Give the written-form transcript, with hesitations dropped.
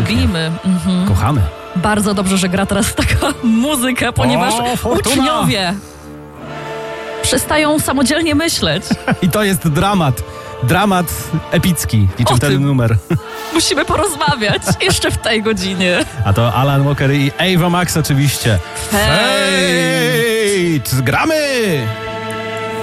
Lubimy. Kochamy. Bardzo dobrze, że gra teraz taka muzyka, ponieważ uczniowie przestają samodzielnie myśleć. I to jest dramat. Dramat epicki. Liczę ten numer. Musimy porozmawiać jeszcze w tej godzinie. A to Alan Walker i Ava Max oczywiście. Hej! Gramy!